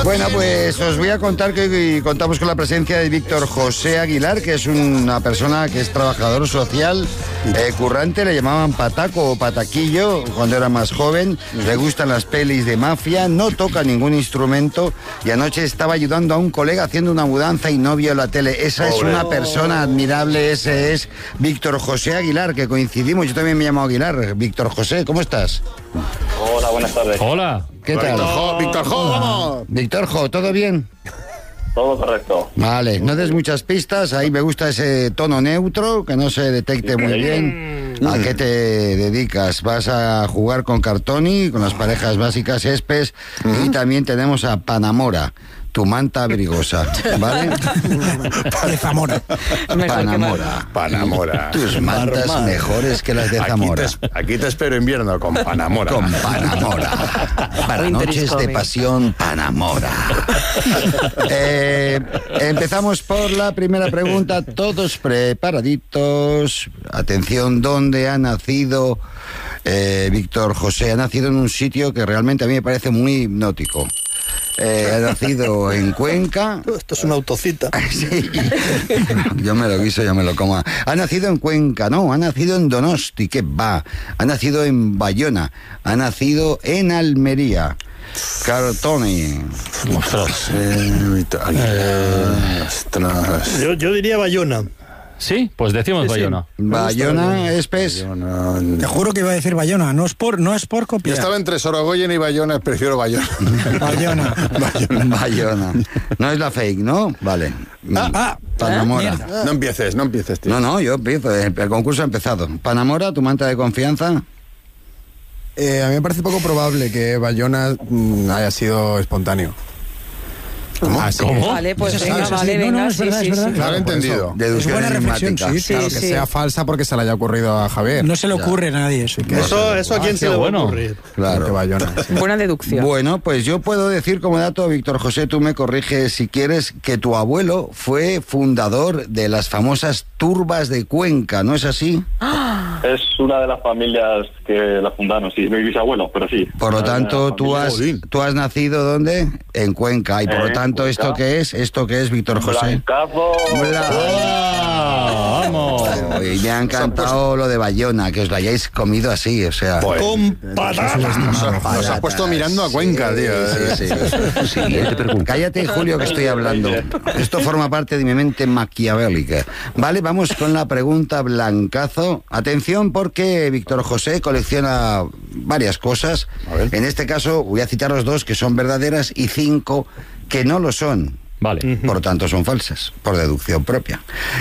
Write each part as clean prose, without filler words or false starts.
Bueno, pues os voy a contar que hoy contamos con la presencia de Víctor José Aguilar, que es una persona que es trabajador social, currante, le llamaban pataco o pataquillo cuando era más joven, le gustan las pelis de mafia, no toca ningún instrumento y anoche estaba ayudando a un colega haciendo una mudanza y no vio la tele. Esa es una persona admirable, ese es Víctor José Aguilar, que coincidimos, yo también me llamo Aguilar. Víctor José, ¿cómo estás? Hola, buenas tardes. Hola. ¿Qué tal? Víctor Jo, vamos. Víctor Jo, ¿todo bien? Todo correcto. Vale, no des muchas pistas, ahí me gusta ese tono neutro, que no se detecte muy bien. ¿A qué te dedicas? Vas a jugar con Cartoni, con las parejas básicas Espes, y también tenemos a Panamora, tu manta abrigosa, ¿vale? De Zamora. Panamora. Tus mantas Normal. mejores que las de Zamora. Aquí te espero invierno con Panamora. Con Panamora. Para noches de pasión, Panamora. Empezamos por la primera pregunta. Todos preparaditos. Atención, ¿dónde ha nacido Víctor José? Ha nacido en un sitio que realmente a mí me parece muy hipnótico. Ha nacido en Cuenca. Esto es una autocita. Sí. Yo me lo guiso, yo me lo como. Ha nacido en Cuenca, no, ha nacido en Donosti, ¿qué va? Ha nacido en Bayona, ha nacido en Almería. Cartoni. Ostras. Yo diría Bayona. ¿Sí? Pues decimos Sí, sí. Bayona. Bayona, Espes. Te juro que iba a decir Bayona, no es por Yo copiar. estaba entre Sorogoyen y Bayona, prefiero Bayona. Bayona. Bayona. No es la fake, ¿no? Vale. Panamora. Mierda. No empieces, tío. No, yo empiezo. El concurso ha empezado. Panamora, tu manta de confianza. A mí me parece poco probable que Bayona haya sido espontáneo. ¿Cómo? ¿Cómo? Vale, pues Eso venga, sí, vale, sí. No, venga, no, es sí, verdad, sí, es verdad. sí. Claro, entendido. Deducción buena reflexión, enigmática. sí. Claro, Sí, que sí. sea falsa porque se le haya ocurrido a Javier. No se le ocurre a nadie eso. Eso a quién se qué le va a bueno. ocurrir. Claro. Que Bayona, sí. Buena deducción. Bueno, pues yo puedo decir como dato, Víctor José, tú me corriges si quieres, que tu abuelo fue fundador de las famosas turbas de Cuenca, ¿no es así? Es una de las familias que la fundaron, sí, mi bisabuelo, pero sí. Por lo tanto, tú has nacido ¿dónde? En Cuenca, y por lo tanto, Cuenca. ¿esto qué es, Víctor José? Blancazo. ¡Vamos! Y me ha encantado lo de Bayona, que os lo hayáis comido así, o sea... Con patatas. Nos has puesto mirando a Cuenca, tío. Sí. Siguiente pregunta. Cállate, Julio, que estoy hablando. Esto forma parte de mi mente maquiavélica. Vale, vamos con la pregunta blancazo. Atención, porque Víctor José colecciona varias cosas. A ver. En este caso, voy a citaros 2 que son verdaderas y 5 que no lo son. Vale. Por lo tanto, son falsas, por deducción propia.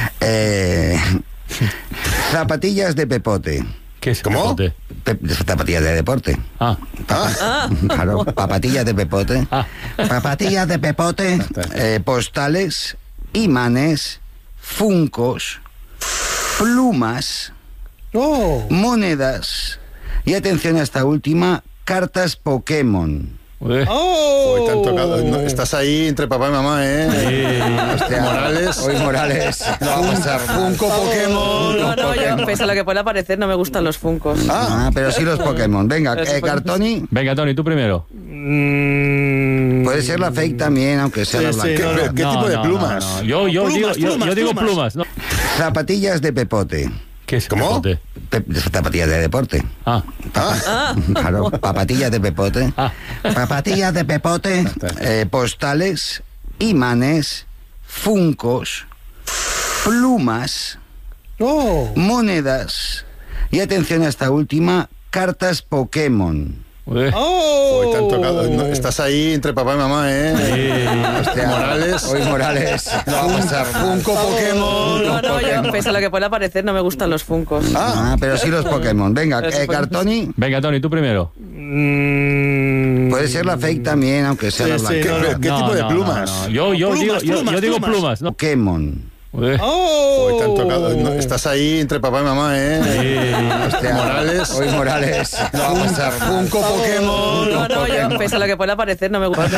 Zapatillas de pepote. ¿Qué es? ¿Cómo? Pepote? Zapatillas de deporte. Ah. Claro, papatillas de pepote. Papatillas de pepote, postales, imanes, funcos, plumas, Oh. monedas y atención a esta última, cartas Pokémon. Hoy te han tocado. No, estás ahí entre papá y mamá, Hostia, Morales. Hoy Morales. No va a pasar mal. Funko Pokémon. No, yo, pese a lo que pueda parecer, no me gustan los funcos. Pero sí los Pokémon. Venga, Pero sí, pues, Cartoni. Venga, Tony, tú primero. Puede ser la fake también, aunque sea la Sí, blanca. sí, ¿Qué tipo de plumas? no. Yo digo plumas. ¿no? Zapatillas de pepote. ¿Qué es? ¿Cómo? Pepote? Zapatillas de deporte. Ah. Claro, papatillas de pepote. Papatillas de pepote, postales, imanes, funcos, plumas, Oh. monedas y atención a esta última, cartas Pokémon. Hoy te han tocado. No, estás ahí entre papá y mamá, Hostia, Morales. Hoy Morales. No va a pasar mal. Funko Pokémon. No, yo, pese a lo que pueda parecer, no me gustan los funcos. Pero sí los Pokémon. Venga, Pero sí, pues, Cartoni. Venga, Tony, tú primero. Puede ser la fake también, aunque sea la Sí, blanca. sí, no, no. ¿Qué tipo de plumas? No. Yo digo plumas. ¿no? Pokémon. Hoy te han tocado. No, estás ahí entre papá y mamá, Hostia, Morales. Hoy Morales. No va a pasar mal. Funko Pokémon. No, yo, pese a lo que pueda parecer, no me gustan.